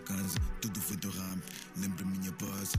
casa, tudo foi tão rápido. Lembro a minha paz,